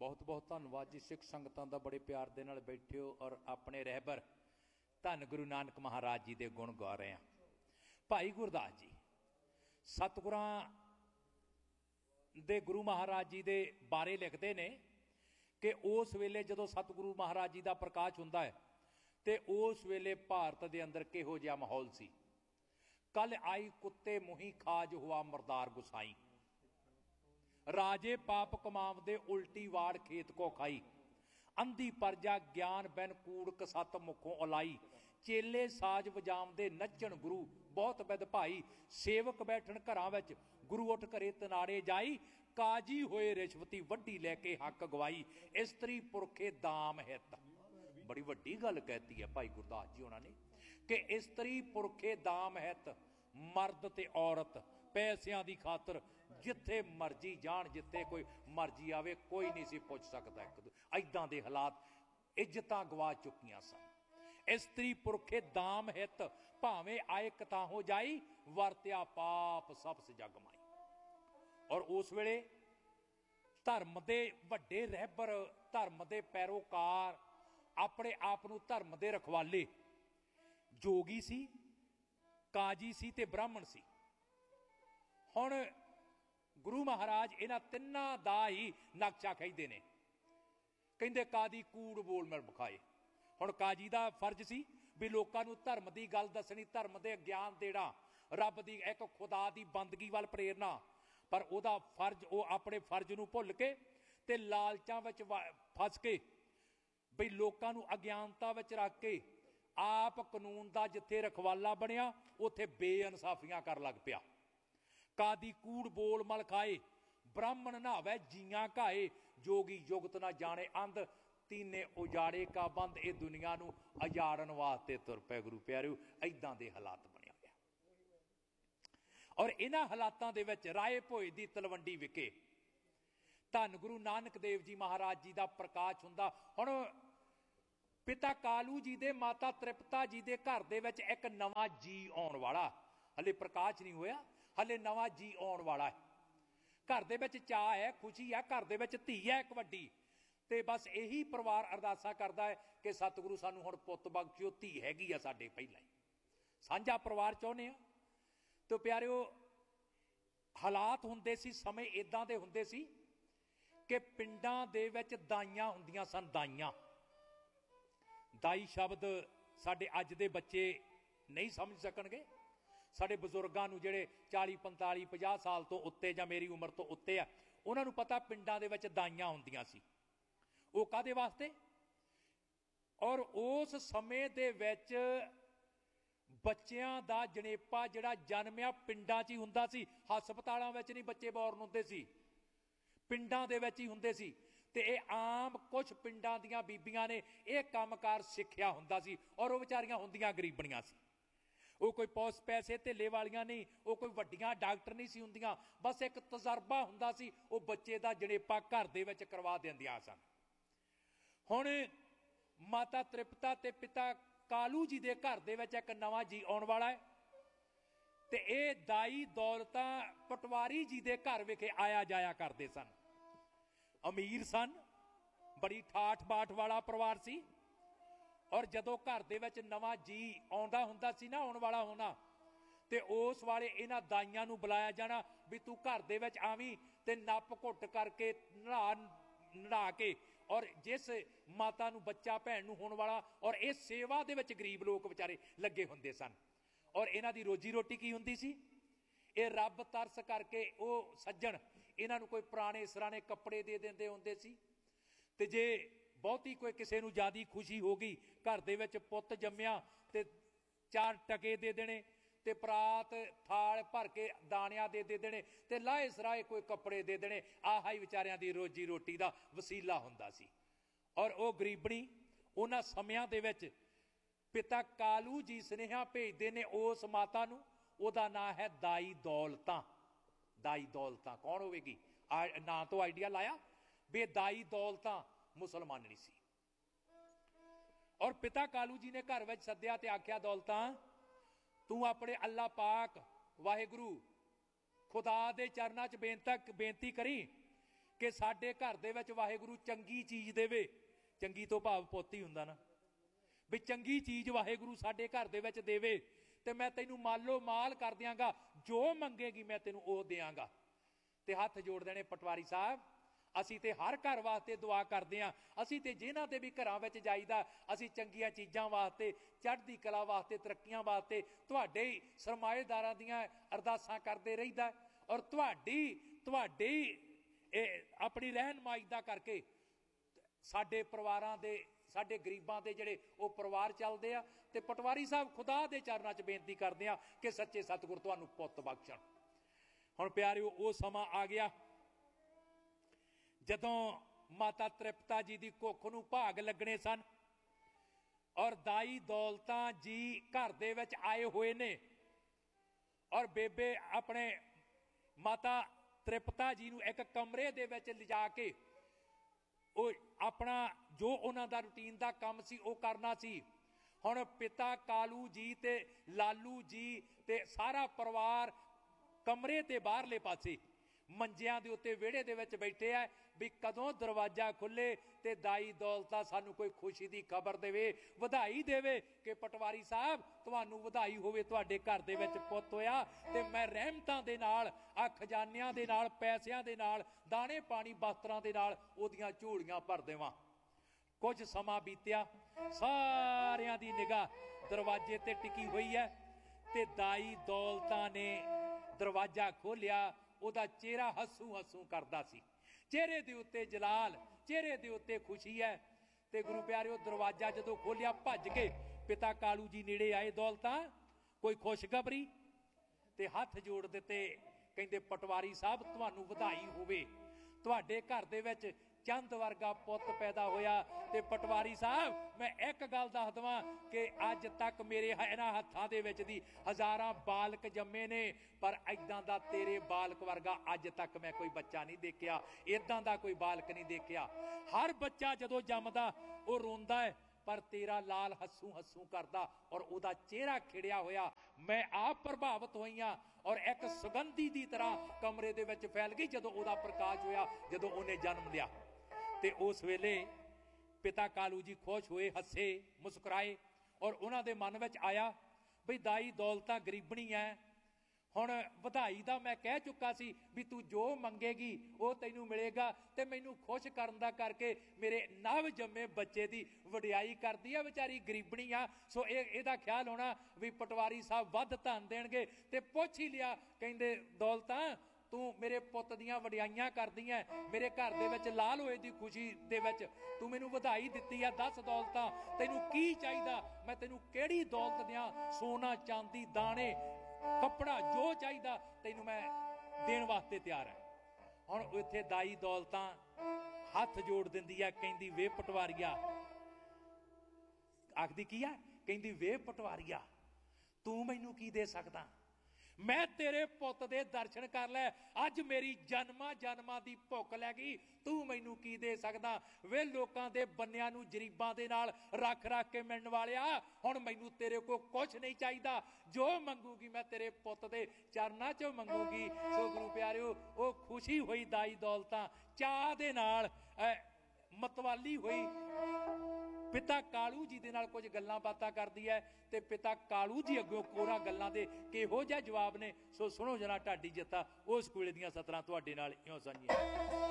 बहुत बहुत धन्यवाद जी। सिख संगतां दा बड़े प्यार दे नाल बैठे हो और अपने रहबर धन गुरु नानक महाराज जी दे गुण गा रहे हैं। भाई गुरदास जी सतगुरां दे गुरु महाराज जी दे बारे लिखते ने कि उस वेले जदों सतगुरु महाराज जी का प्रकाश हुंदा है तो उस वेले भारत के अंदर किहो जिहा माहौल सी। कल आई कुत्ते मुही खाज हुआ मरदार गुसाई, राजे पाप कमावदे उल्टी वाड़ खेत को खाई, अंधी परजा ज्ञान बैन कूड़ कसत मुखों उलाई, चेले साज वजावदे नचण गुरु बहुत विद भाई, सेवक बैठन घरां विच गुरु उठ घरे तनाड़े जाई, काजी होए रिश्वती वड्डी लैके हक गवाई, इस्तरी पुरखे दाम हित। बड़ी वड्डी गल कहती है भाई गुरदास जी उन्होंने कि इस्तरी पुरखे दाम हित, मर्द ते औरत पैसियां दी खातर जिथे मर्जी जान, जिथे कोई मर्जी आवे कोई नहीं सी पुछ सकता। इदां दे हालात, इज्जतां गवा चुकियां सन। इस्तरी पुरखे दाम हित, भावें आए कता हो जाई, वरत्या पाप सब जग माई। और उस वेले धर्म दे वड्डे रहबर, धर्म दे पैरोकार, अपने आप नूं धर्म दे रखवाले जोगी सी, काजी सी ते ब्राह्मण सी। हुण गुरु महाराज इन्हां तिन्नां दा ही नक्शा खिंचदे ने, कहिंदे कादी कूड़ बोल मिल बखाए। हुण काजी दा फर्ज सी भी लोकां नूं धर्म दी गल दसणी, धर्म दे ज्ञान देना, रब दी एक खुदा दी बंदगी वाल प्रेरना, पर उहदा फर्ज वो अपने फर्ज नूं भुल के ते लालचां विच फस के बई लोकां नूं अज्ञानता विच रख के आप कानून दा जिथे रखवाला बनिया उत्थे बेइनसाफियां कर लग पिया। कादी कूड़ बोल मल खाए, ब्राह्मण नहावे जियां घाए, जोगी जुगत ना जाने अंध, तीने उजाड़े का बंद। ये दुनिया नूं उजाड़न वास्ते तुर पे गुरु प्यारिओ। इदां दे हालात बने हुए और इन्हां हालातां दे विच राए भोए दी तलवंडी विखे धन गुरु नानक देव जी महाराज जी का प्रकाश हुंदा। हुण पिता कालू जी दे माता तृप्ता जी दे घर दे विच एक नवां जी आउण वाला, हले प्रकाश नहीं होया, हले नवां जी आउण वाला है। घर दे विच चाह है, खुशी है, घर दे विच धी है एक वड्डी, ते बस यही परिवार अरदासा करदा है कि सतगुरु सानू हुण पुत्त बख्शिओ, धी हैगी आ साडे पहिलां ही, साझा परिवार चाहुंदे आ। तो प्यारिओ हालात हुंदे सी, समय इदां दे हुंदे सी कि पिंडां दे विच दाइयां हुंदियां सन। दाइयां, दाई शब्द साडे अज दे बच्चे नहीं समझ सकणगे। साडे बजुर्गां नूं जिहड़े 40 45 50 साल तो उत्ते जां मेरी उम्र तो उत्ते आ, उन्हां नूं पता पिंडां दे विच दाइयां हुंदियां सी। वो कादे वास्ते? और उस समय दे विच बच्चियां दा जनेपा जिहड़ा जन्मिया पिंडां 'च ही हुंदा सी। हस्पतालां विच नहीं बच्चे बौਰਨ हुंदे सी, पिंडां दे विच ही हुंदे सी। ते ये आम कुछ पिंडां दियां बीबियां ने यह कामकार सिक्ख्या हुंदा सी और वो विचारियां हुंदियां गरीबणियां सी। वो कोई पैसे धेले वालियां नहीं, वो कोई वड्डियां डॉक्टर नहीं सी हुंदियां, बस एक तजर्बा हुंदा सी, वो बच्चे दा जनेपा घर दे विच करवा दिंदियां सन। हुण माता तृप्ता ते पिता कालू जी दे घर दे विच एक नवां जी आउण वाला है ते ये दाई दौलतां पटवारी जी दे घर विखे आया जाया करदे सन। अमीर सन, बड़ी ठाठ बाट वाला परिवार सी। और जदों घर दे विच नवां जी आउंदा हुंदा सी ना, आउण वाला होना, ते उस वाले इन्हां दाइयां नूं बुलाया जाना भी तू घर दे विच आवीं ते नप घुट करके नहा के, और जिस माता नूं बच्चा भैन नूं होण वाला, और इस सेवा दे विच गरीब लोग विचारे लगे हुंदे सन। और इन्हां दी रोजी रोटी की हुंदी सी? ये रब तरस करके वो सज्जण इन्हां नूं कोई पुराने सराने कपड़े दे दिंदे हुंदे सी। ते जे बहुती कोई किसी नूं ज्यादा खुशी हो गई, घर दे विच पुत्त जम्मिया ते 4 टके दे देने, ते परात थाल भर के दाणियां दे देने, ते लाहे सराए कोई कपड़े दे देने। आह ही विचारियां दी रोजी रोटी दा वसीला हुंदा सी। और वो गरीबणी उन्हां समयां दे विच पिता कालू जी सुनेहा भेजदे ने उस माता नूं, ਉਹਦਾ नाम है दाई दौलतां। दाई दौलतां कौन होवेगी? ना तो आइडिया लाया बे दाई दौलतां मुसलमाननी सी। और पिता कालू जी ने घर विच सद्दिया ते आख्या, दौलतां तू अपने अल्लाह पाक वाहिगुरू खुदा दे चरनां च बेनती करी ਕਿ ਸਾਡੇ ਘਰ ਦੇ ਵਿੱਚ ਵਾਹਿਗੁਰੂ ਚੰਗੀ ਚੀਜ਼ ਦੇਵੇ। ਚੰਗੀ ਤੋਂ ਭਾਵ ਪੁੱਤ ਹੀ ਹੁੰਦਾ ਨਾ, ਵੀ ਚੰਗੀ ਚੀਜ਼ ਵਾਹਿਗੁਰੂ ਸਾਡੇ ਘਰ ਦੇ ਵਿੱਚ ਦੇਵੇ ਤੇ ਮੈਂ ਤੈਨੂੰ ਮਾਲੋ ਮਾਲ ਕਰ ਦਿਆਂਗਾ, ਜੋ ਮੰਗੇਗੀ ਮੈਂ ਤੈਨੂੰ ਉਹ ਦਿਆਂਗਾ। ਤੇ ਹੱਥ ਜੋੜ ਦੇਣੇ ਪਟਵਾਰੀ ਸਾਹਿਬ, ਅਸੀਂ ਤੇ ਹਰ ਘਰ ਵਾਸਤੇ ਦੁਆ ਕਰਦੇ ਹਾਂ। ਅਸੀਂ ਤੇ ਜਿਨ੍ਹਾਂ ਦੇ ਵੀ ਘਰਾਂ ਵਿੱਚ ਜਾਈਦਾ, ਅਸੀਂ ਚੰਗੀਆਂ ਚੀਜ਼ਾਂ ਵਾਸਤੇ, ਚੜ੍ਹਦੀ ਕਲਾ ਵਾਸਤੇ, ਤਰੱਕੀਆਂ ਵਾਸਤੇ, ਤੁਹਾਡੇ ਹੀ ਸਰਮਾਏਦਾਰਾਂ ਦੀਆਂ ਅਰਦਾਸਾਂ ਕਰਦੇ ਰਹੀਦਾ। ਔਰ ਤੁਹਾਡੀ ਆਪਣੀ ਰਹਿਨਮਾਈ ਦਾ ਕਰਕੇ ਸਾਡੇ ਪਰਿਵਾਰਾਂ ਦੇ, ਸਾਡੇ ਗਰੀਬਾਂ ਦੇ ਜਿਹੜੇ ਉਹ ਪਰਿਵਾਰ ਚੱਲਦੇ ਆ। ਤੇ ਪਟਵਾਰੀ ਸਾਹਿਬ ਖੁਦਾ ਦੇ ਚਰਨਾਂ 'ਚ ਬੇਨਤੀ ਕਰਦੇ ਆ ਕਿ ਸੱਚੇ ਸਤਿਗੁਰ ਤੁਹਾਨੂੰ ਪੁੱਤ ਬਖਸ਼ਣ। ਹੁਣ ਪਿਆਰਿਓ, ਉਹ ਸਮਾਂ ਆ ਗਿਆ ਜਦੋਂ ਮਾਤਾ ਤ੍ਰਿਪਤਾ ਜੀ ਦੀ ਕੁੱਖ ਨੂੰ ਭਾਗ ਲੱਗਣੇ ਸਨ ਔਰ ਦਾਈ ਦੌਲਤਾਂ ਜੀ ਘਰ ਦੇ ਵਿੱਚ ਆਏ ਹੋਏ ਨੇ ਔਰ ਬੇਬੇ ਆਪਣੇ ਮਾਤਾ ਤ੍ਰਿਪਤਾ ਜੀ ਨੂੰ ਇੱਕ ਕਮਰੇ ਦੇ ਵਿੱਚ ਲਿਜਾ ਕੇ ਉਹ ਆਪਣਾ ਜੋ ਉਹਨਾਂ ਦਾ ਰੂਟੀਨ ਦਾ ਕੰਮ ਸੀ ਉਹ ਕਰਨਾ ਸੀ। ਹੁਣ ਪਿਤਾ ਕਾਲੂ ਜੀ ਤੇ ਲਾਲੂ ਜੀ ਤੇ ਸਾਰਾ ਪਰਿਵਾਰ ਕਮਰੇ ਤੇ ਬਾਹਰਲੇ ਪਾਸੇ ਮੰਜਿਆਂ ਦੇ ਉੱਤੇ ਵਿਹੜੇ ਦੇ ਵਿੱਚ ਬੈਠੇ ਆ ਵੀ ਕਦੋਂ ਦਰਵਾਜ਼ਾ ਖੁੱਲੇ ਤੇ ਦਾਈ ਦੌਲਤਾ ਸਾਨੂੰ ਕੋਈ ਖੁਸ਼ੀ ਦੀ ਖਬਰ ਦੇਵੇ, ਵਧਾਈ ਦੇਵੇ ਕਿ ਪਟਵਾਰੀ ਸਾਹਿਬ ਤੁਹਾਨੂੰ ਵਧਾਈ ਹੋਵੇ, ਤੁਹਾਡੇ ਘਰ ਦੇ ਵਿੱਚ ਪੁੱਤ ਹੋਇਆ। ਤੇ ਮੈਂ ਰਹਿਮਤਾਂ ਦੇ ਨਾਲ, ਆ ਖਜ਼ਾਨਿਆਂ ਦੇ ਨਾਲ, ਪੈਸਿਆਂ ਦੇ ਨਾਲ, ਦਾਣੇ ਪਾਣੀ ਵਸਤਰਾਂ ਦੇ ਨਾਲ ਉਹਦੀਆਂ ਝੋਲੀਆਂ ਭਰ ਦੇਵਾਂ। ਕੁਝ ਸਮਾਂ ਬੀਤਿਆ, ਸਾਰਿਆਂ ਦੀ ਨਿਗਾਹ ਦਰਵਾਜ਼ੇ ਤੇ ਟਿਕੀ ਹੋਈ ਹੈ ਤੇ ਦਾਈ ਦੌਲਤਾਂ ਨੇ ਦਰਵਾਜ਼ਾ ਖੋਲਿਆ। ਉਹਦਾ ਚਿਹਰਾ ਹੱਸੂ ਹੱਸੂ ਕਰਦਾ ਸੀ, ਚਿਹਰੇ ਦੇ ਉੱਤੇ ਜਲਾਲ, ਚਿਹਰੇ ਦੇ ਉੱਤੇ ਖੁਸ਼ੀ ਹੈ। ਤੇ ਗੁਰੂ ਪਿਆਰਿਓ, ਦਰਵਾਜ਼ਾ ਜਦੋਂ ਖੋਲਿਆ ਭੱਜ ਕੇ ਪਿਤਾ ਕਾਲੂ ਜੀ ਨੇੜੇ ਆਏ। ਦੌਲਤਾਂ ਕੋਈ ਖੁਸ਼ਖਬਰੀ? ਤੇ ਹੱਥ ਜੋੜ ਦਿੱਤੇ, ਕਹਿੰਦੇ ਪਟਵਾਰੀ ਸਾਹਿਬ ਤੁਹਾਨੂੰ ਵਧਾਈ ਹੋਵੇ, ਤੁਹਾਡੇ ਘਰ ਦੇ ਵਿੱਚ ਚੰਦ ਵਰਗਾ ਪੁੱਤ ਪੈਦਾ ਹੋਇਆ। ਤੇ ਪਟਵਾਰੀ ਸਾਹਿਬ ਮੈਂ ਇੱਕ ਗੱਲ ਦੱਸ ਦੇਵਾਂ ਕਿ ਅੱਜ ਤੱਕ ਮੇਰੇ ਇਹਨਾਂ ਹੱਥਾਂ ਦੇ ਵਿੱਚ ਦੀ ਹਜ਼ਾਰਾਂ ਬਾਲਕ ਜੰਮੇ ਨੇ, ਪਰ ਏਦਾਂ ਦਾ ਤੇਰੇ ਬਾਲਕ ਵਰਗਾ ਅੱਜ ਤੱਕ ਮੈਂ ਕੋਈ ਬੱਚਾ ਨਹੀਂ ਦੇਖਿਆ, ਏਦਾਂ ਦਾ ਕੋਈ ਬਾਲਕ ਨਹੀਂ ਦੇਖਿਆ। ਹਰ ਬੱਚਾ ਜਦੋਂ ਜੰਮਦਾ ਉਹ ਰੋਂਦਾ ਹੈ, ਪਰ ਤੇਰਾ ਲਾਲ ਹੱਸੂ ਹੱਸੂ ਕਰਦਾ ਔਰ ਉਹਦਾ ਚਿਹਰਾ ਖਿੜਿਆ ਹੋਇਆ। ਮੈਂ ਆਪ ਪ੍ਰਭਾਵਿਤ ਹੋਈਆਂ ਔਰ ਇੱਕ ਸੁਗੰਧੀ ਦੀ ਤਰ੍ਹਾਂ ਕਮਰੇ ਦੇ ਵਿੱਚ ਫੈਲ ਗਈ ਜਦੋਂ ਉਹਦਾ ਪ੍ਰਕਾਸ਼ ਹੋਇਆ, ਜਦੋਂ ਉਹਨੇ ਜਨਮ ਲਿਆ। ਤੇ ਉਸ ਵੇਲੇ ਪਿਤਾ ਕਾਲੂ ਜੀ ਖੁਸ਼ ਹੋਏ, ਹੱਸੇ, ਮੁਸਕਰਾਏ ਔਰ ਉਹਨਾਂ ਦੇ ਮਨ ਵਿੱਚ ਆਇਆ ਬਈ ਦਾਈ ਦੌਲਤਾਂ ਗਰੀਬਣੀ ਹੈ। ਹੁਣ ਵਧਾਈ ਦਾ ਮੈਂ ਕਹਿ ਚੁੱਕਾ ਸੀ ਵੀ ਤੂੰ ਜੋ ਮੰਗੇਗੀ ਉਹ ਤੈਨੂੰ ਮਿਲੇਗਾ, ਤੇ ਮੈਨੂੰ ਖੁਸ਼ ਕਰਨ ਦਾ ਕਰਕੇ ਮੇਰੇ ਨਵ ਜੰਮੇ ਬੱਚੇ ਦੀ ਵਡਿਆਈ ਕਰਦੀ ਆ। ਵਿਚਾਰੀ ਗਰੀਬਣੀ ਆ, ਸੋ ਇਹਦਾ ਖਿਆਲ ਹੋਣਾ ਵੀ ਪਟਵਾਰੀ ਸਾਹਿਬ ਵੱਧ ਧਨ ਦੇਣਗੇ। ਤੇ ਪੁੱਛ ਹੀ ਲਿਆ, ਕਹਿੰਦੇ ਦੌਲਤਾਂ ਤੂੰ ਮੇਰੇ ਪੁੱਤ ਦੀਆਂ ਵਡਿਆਈਆਂ ਕਰਦੀ ਐ, ਮੇਰੇ ਘਰ ਦੇ ਵਿੱਚ ਲਾਲ ਹੋਏ ਦੀ ਖੁਸ਼ੀ ਦੇ ਵਿੱਚ ਤੂੰ ਮੈਨੂੰ ਵਧਾਈ ਦਿੱਤੀ ਆ। ਦੱਸ ਦੌਲਤਾਂ ਤੈਨੂੰ ਕੀ ਚਾਹੀਦਾ, ਮੈਂ ਤੈਨੂੰ ਕਿਹੜੀ ਦੌਲਤ ਦਿਆਂ, ਸੋਨਾ ਚਾਂਦੀ ਦਾਣੇ ਕੱਪੜਾ ਜੋ ਚਾਹੀਦਾ ਤੈਨੂੰ ਮੈਂ ਦੇਣ ਵਾਸਤੇ ਤਿਆਰ ਹੈ। ਹੁਣ ਇੱਥੇ ਦਾਈ ਦੌਲਤਾਂ ਹੱਥ ਜੋੜ ਦਿੰਦੀ ਆ, ਕਹਿੰਦੀ ਵੇ ਪਟਵਾਰੀਆ, ਆਖਦੀ ਕੀ ਆ, ਕਹਿੰਦੀ ਵੇ ਪਟਵਾਰੀਆ ਤੂੰ ਮੈਨੂੰ ਕੀ ਦੇ ਸਕਦਾ, ਮੈਂ ਤੇਰੇ ਪੁੱਤ ਦੇ ਦਰਸ਼ਨ ਕਰ ਲੈ, ਅੱਜ ਮੇਰੀ ਜਨਮਾਂ ਜਨਮਾਂ ਦੀ ਭੁੱਖ ਲੈ ਗਈ, ਤੂੰ ਮੈਨੂੰ ਕੀ ਦੇ ਸਕਦਾ। ਵੇ ਲੋਕਾਂ ਦੇ ਬੰਨਿਆਂ ਨੂੰ ਜਰੀਬਾਂ ਦੇ ਨਾਲ ਰੱਖ ਰੱਖ ਕੇ ਮਿਲਣ ਵਾਲਿਆ, ਹੁਣ ਮੈਨੂੰ ਤੇਰੇ ਕੋਲ ਕੁਛ ਨਹੀਂ ਚਾਹੀਦਾ, ਜੋ ਮੰਗੂਗੀ ਮੈਂ ਤੇਰੇ ਪੁੱਤ ਦੇ ਚਰਨਾਂ 'ਚੋਂ ਮੰਗੂਗੀ। ਸੋ ਗੁਰੂ ਪਿਆਰਿਓ, ਉਹ ਖੁਸ਼ੀ ਹੋਈ ਦਾਈ ਦੌਲਤਾਂ ਚਾਅ ਦੇ ਨਾਲ ਮਤਵਾਲੀ ਹੋਈ ਪਿਤਾ ਕਾਲੂ ਜੀ ਦੇ ਨਾਲ ਕੁਝ ਗੱਲਾਂ ਬਾਤਾਂ ਕਰਦੀ ਹੈ ਤੇ ਪਿਤਾ ਕਾਲੂ ਜੀ ਅੱਗੋਂ ਕੋਰਾਂ ਗੱਲਾਂ ਦੇ ਕਿਹੋ ਜਿਹਾ ਜਵਾਬ ਨੇ। ਸੋ ਸੁਣੋ ਜਰਾ ਢਾਡੀ ਜੱਤਾ ਉਸ ਕੋਲੇ ਦੀਆਂ ਸਤਰਾਂ ਤੁਹਾਡੇ ਨਾਲ ਇਉਂ ਸਾਂਝੀਆਂ।